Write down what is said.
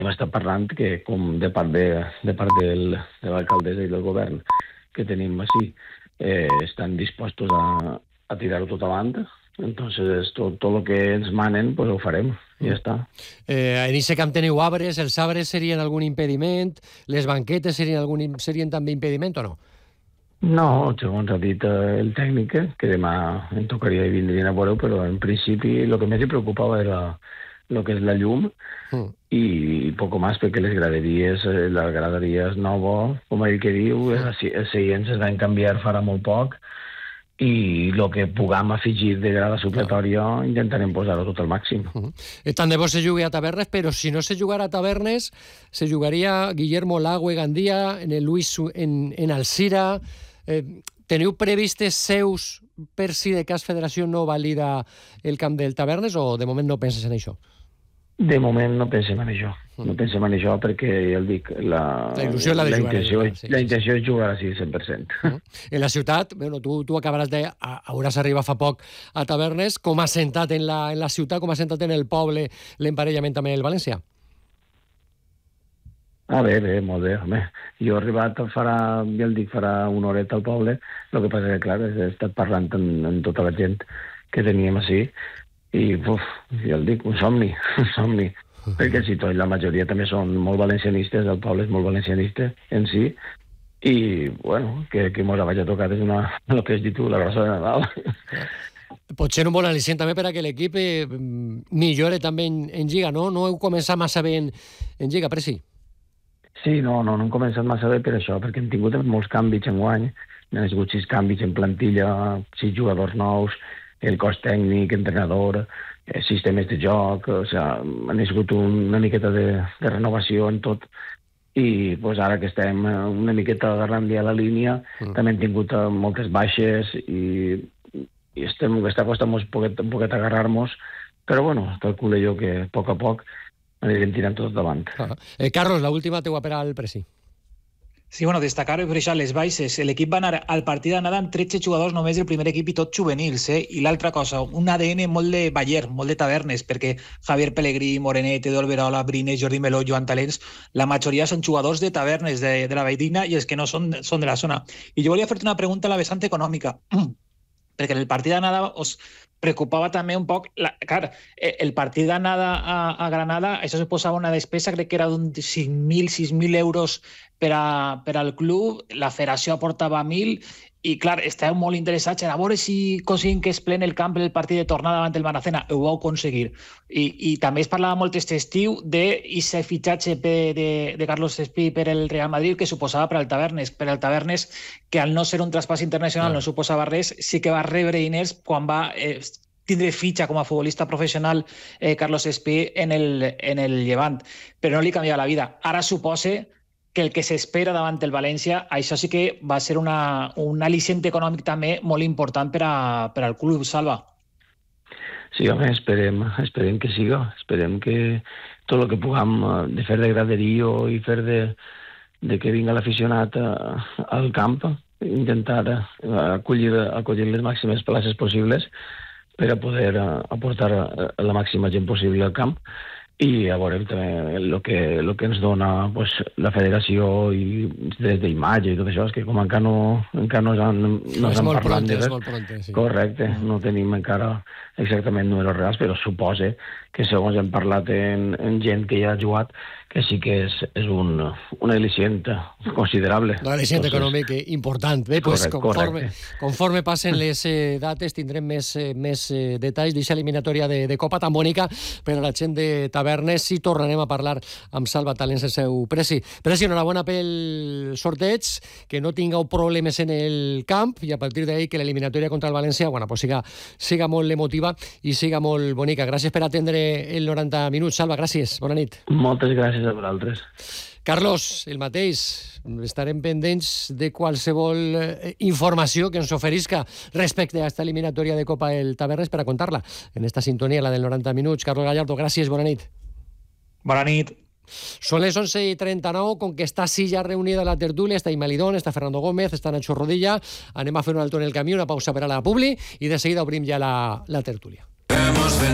hem estat parlant que, com de part de l'alcaldessa i del govern que tenim així, estan dispostos a tirar-ho tot avant. Entonces, tot el que ens manen, pues ho farem, i ja està. En aquest camp teniu arbres, els arbres serien algun impediment, les banquetes serien també impediment o no? No, segons ha dit el tècnic, que demà em tocaria vindre a veure-ho, però en principi el que més li preocupava era el que és la llum i poco més, perquè les graderies, la graderia és nova, com ell que diu, els seients es van canviar farà molt poc, i el que puguem afegir de grada supletòria intentarem posar-ho tot al màxim. Tant de bo se jugui a Tavernes, però si no se jugara a Tavernes, se jugaria Guillermo Lago i Gandia, en el Luis en Alzira. Teniu previstes seus per si de cas Federació no valida el camp del Tavernes o de moment no penses en això? De moment no pensem en això. No pensem en això perquè, ja el dic, la intenció és jugar així 100%. En la ciutat, bueno, tu acabaràs de... Hauràs arribat fa poc a Tavernes. Com ha sentat en la ciutat, com ha sentat en el poble l'emparellament amb el València? Bé, molt bé. Home, jo he arribat farà una horeta al poble. El que passa que, clar, he estat parlant amb tota la gent que teníem així i, ja el dic, un somni. Perquè si tot, la majoria també són molt valencianistes, el poble és molt valencianista en si, i, bueno, que mos vaig a tocar des el que has dit tu, la grossa de Nadal. Pot ser un bon al·licient també per a que l'equip millore també en Lliga, no? No heu començat massa bé en Lliga, Presi? Sí, no hem començat massa bé per això, perquè hem tingut molts canvis enguany, han sigut 6 canvis en plantilla, 6 jugadors nous, el cos tècnic, entrenador, sistemes de joc, o sigui, han sigut una miqueta de renovació en tot, i pues, ara que estem una miqueta agarrant ja la línia, també hem tingut moltes baixes i està costant un poquet agarrar-nos, però bueno, calculo jo que a poc anirem tirant tot davant. Carlos, l'última teua per al Presi. Sí, bueno, destacar per això les baixes. L'equip va anar al partit d'anada amb 13 jugadors només del primer equip i tots juvenils, I l'altra cosa, un ADN molt de Baller, molt de Tavernes, perquè Javier Pellegrí, Morenet, Edu Alberola, Brines, Jordi Meló, Joan Talents, la majoria són jugadors de Tavernes, de la Valldigna, i els que no són de la zona. I jo volia fer-te una pregunta a la vessant econòmica, perquè en el partit d'anada us preocupava també un poc, clar, el partit d'anada a Granada, això suposava una despesa, crec que era d'uns 6.000 euros per al club, la federació aportava 1.000, i clar, estàveu molt interessats a veure si aconseguim que es pleni el camp el partit de tornada davant el Maracena, ho vau aconseguir. I també es parlava molt aquest estiu d'aquest fitxatge de Carlos Espí per el Real Madrid que suposava per al Tavernes, que al no ser un traspàs internacional no suposava res, sí que va rebre diners quan va tindre fitxa com a futbolista professional Carlos Espí en el Llevant, però no li canviava la vida. Ara suposa que el que s'espera davant el València, això sí que va ser un al·licient econòmic també molt important per al club, Salva. Sí, home, esperem que siga. Esperem que tot el que puguem de fer de graderío i fer de que vinga l'aficionat al camp, intentar acollir les màximes places possibles per a poder aportar la màxima gent possible al camp. I a veure també el que ens dona pues, la federació i des d'imatge i tot això, és que com encara no estem parlant de res. Correcte, no tenim encara exactament números reals, però suposa que segons hem parlat en gent que ja ha jugat, que sí que és un al·licient considerable. Un al·licient econòmic important. Bé, pues, conforme passen les dates tindrem més detalls d'aquesta eliminatòria de Copa tan bonica per a la gent de Tavernes i tornarem a parlar amb Salva Talents, el seu Presi. Presi, enhorabona pel sorteig, que no tingueu problemes en el camp i a partir d'ahí que l'eliminatòria contra el València pues siga molt emotiva i siga molt bonica. Gràcies per atendre el 90 minuts. Salva, gràcies. Bona nit. Moltes gràcies a vosaltres. Carlos, el mateix. Estarem pendents de qualsevol informació que ens oferisca respecte a aquesta eliminatòria de Copa el Tavernes per a contar-la en esta sintonia, la del 90 minuts. Carlos Gallardo, gràcies, bona nit. Bona nit. Són les 11:39, com que està sí ja reunida la tertúlia, està Imma Lidón, està Fernando Gómez, està Nacho Rodilla. Anem a fer un alto en el camí, una pausa per a la publi i de seguida obrim ja la tertúlia.